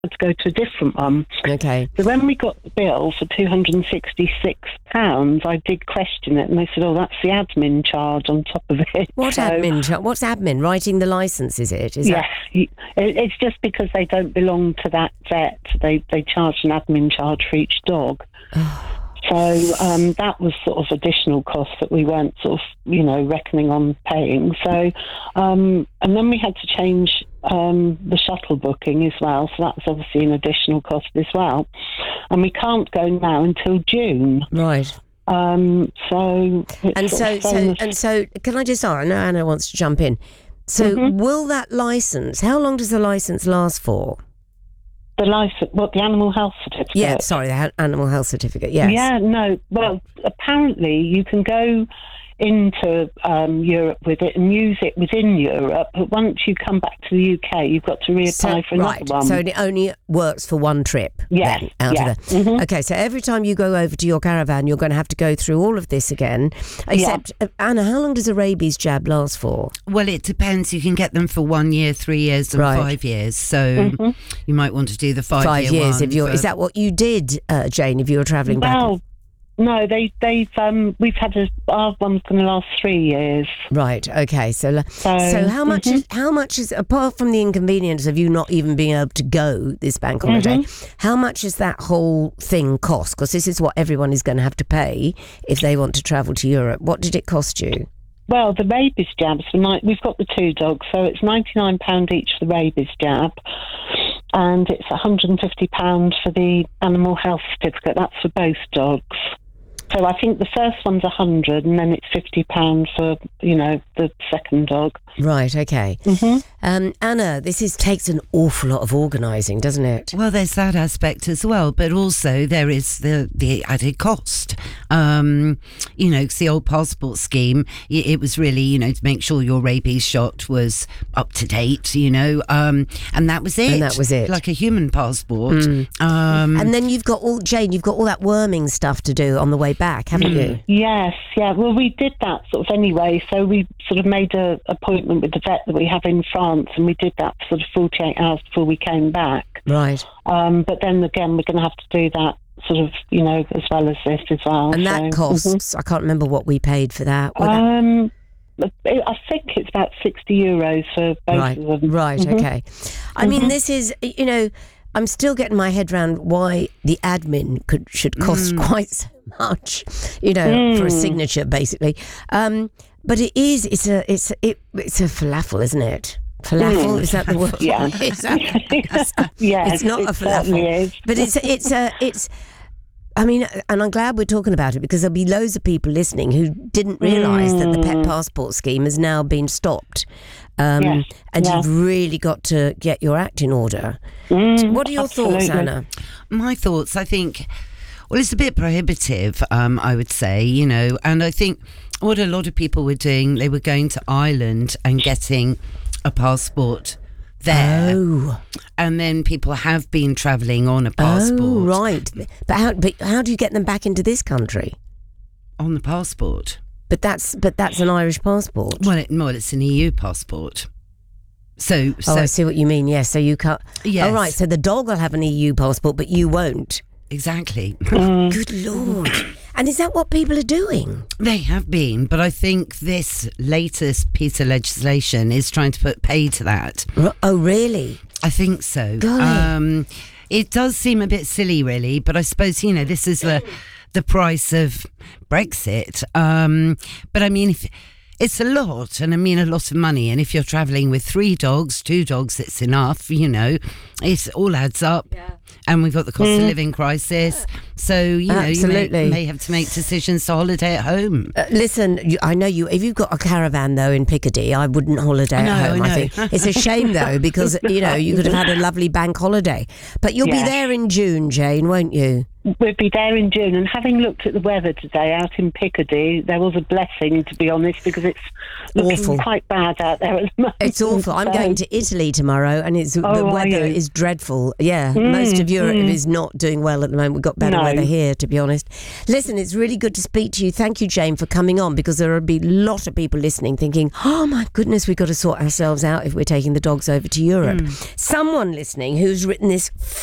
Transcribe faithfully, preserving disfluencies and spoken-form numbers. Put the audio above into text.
had to go to a different one. Okay. So when we got the bill for two hundred sixty-six pounds, I did question it, and they said, oh, that's the admin charge on top of it. What so, admin? Cha- what's admin? Writing the licence, is it? Is yes. That... It's just because they don't belong to that vet. They, they charge an admin charge for each dog. So um, that was sort of additional costs that we weren't sort of, you know, reckoning on paying. So, um, and then we had to change um, the shuttle booking as well. So that's obviously an additional cost as well. And we can't go now until June. Right. Um, so and so, so and so, can I just? Oh, I know Anna wants to jump in. So, mm-hmm. will that licence? How long does the licence last for? The license, what, the animal health certificate? Yeah, sorry, the ha- animal health certificate, yes. Yeah, no, well, apparently you can go into um, Europe with it and use it within Europe, but once you come back to the U K, you've got to reapply so, for another right. one. So it only works for one trip? Yes, then, out yeah. of the, mm-hmm. Okay, so every time you go over to your caravan, you're going to have to go through all of this again. Except, yeah. uh, Anna, how long does a rabies jab last for? Well, it depends. You can get them for one year, three years, and right. five years. So mm-hmm. you might want to do the five, five year years. one. If you're, for... Is that what you did, uh, Jane, if you were travelling well, back? No, they, they've, um, we've had a, our one's going to last three years. Right, okay. So, so, so how much mm-hmm. is, how much is, apart from the inconvenience of you not even being able to go this bank holiday, mm-hmm. how much is that whole thing cost? Because this is what everyone is going to have to pay if they want to travel to Europe. What did it cost you? Well, the rabies jabs, we've got the two dogs, so it's ninety-nine pounds each for the rabies jab, and it's one hundred fifty pounds for the animal health certificate. That's for both dogs. So I think the first one's one hundred, and then it's fifty pounds for, you know, the second dog. Right, okay. Mm-hmm. Um, Anna, this is takes an awful lot of organising, doesn't it? Well, there's that aspect as well, but also there is the, the added cost. Um, you know, 'cause the old passport scheme, it was really, you know, to make sure your rabies shot was up to date, you know, um, and that was it. And that was it. Like a human passport. Mm. Um, and then you've got all, Jane, you've got all that worming stuff to do on the way back, haven't mm. you? Yes, yeah. Well, we did that sort of anyway, so we sort of made a appointment with the vet that we have in France, and we did that for sort of forty-eight hours before we came back. Right. Um, but then again, we're going to have to do that sort of, you know, as well as this as well. And that so, costs, mm-hmm. I can't remember what we paid for that. Um, that... I think it's about sixty euros for both right. of them. Right, mm-hmm. okay. I mm-hmm. mean, this is, you know, I'm still getting my head around why the admin could should cost mm. quite so much, you know, mm. for a signature, basically. Um, but it is, it's a, it's a, it, it's a falafel, isn't it? Falafel, mm. is that the word? Yeah. Is that, yes, it's not it a falafel, is. but it's it's a it's. I mean, and I'm glad we're talking about it, because there'll be loads of people listening who didn't realise mm. that the pet passport scheme has now been stopped. Um, yes. And yes. you've really got to get your act in order. Mm, what are your absolutely. thoughts, Anna? My thoughts, I think, well, it's a bit prohibitive, um, I would say, you know, and I think what a lot of people were doing, they were going to Ireland and getting a passport there. Oh. And then people have been travelling on a passport. Oh, right. But how, but how do you get them back into this country? On the passport. But that's but that's an Irish passport. Well, it, well it's an E U passport. So, so oh, I see what you mean. Yes, so you can't. Yes. Oh, right. So the dog will have an E U passport, but you won't. Exactly. Mm. Good Lord. And is that what people are doing? They have been, but I think this latest piece of legislation is trying to put pay to that. Oh, really? I think so. Golly. Um, it does seem a bit silly, really, but I suppose, you know, this is the the price of Brexit. Um, but I mean, if, it's a lot, and I mean a lot of money. And if you're travelling with three dogs, two dogs, it's enough, you know. It all adds up. Yeah. And we've got the cost mm. of living crisis. So, you know, Absolutely. you may, may have to make decisions to holiday at home. Uh, listen, you, I know you, if you've got a caravan, though, in Piccadilly, I wouldn't holiday I know, at home, I I, know. think. It's a shame, though, because, you know, you could have had a lovely bank holiday. But you'll Yes. be there in June, Jane, won't you? We'll be there in June, and having looked at the weather today out in Piccadilly, there was a blessing, to be honest, because it's looking Awful. quite bad out there at the moment. It's awful. I'm So- going to Italy tomorrow, and it's Oh, the are weather you? is dreadful. Yeah, Mm, most of Europe mm. is not doing well at the moment. We've got better No. weather here, to be honest. Listen, it's really good to speak to you. Thank you, Jane, for coming on, because there will be a lot of people listening thinking, oh my goodness, we've got to sort ourselves out if we're taking the dogs over to Europe. Mm. Someone listening who's written this